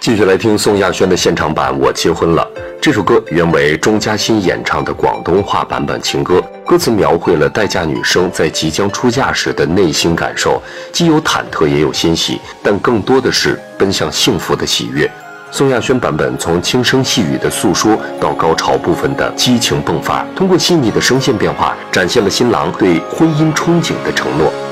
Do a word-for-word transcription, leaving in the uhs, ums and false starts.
继续来听宋亚轩的现场版《我结婚了》。这首歌原为钟嘉欣演唱的广东话版本情歌，歌词描绘了待嫁女生在即将出嫁时的内心感受，既有忐忑也有欣喜，但更多的是奔向幸福的喜悦。宋亚轩版本从轻声细语的诉说到高潮部分的激情迸发，通过细腻的声线变化，展现了新郎对婚姻憧憬的承诺。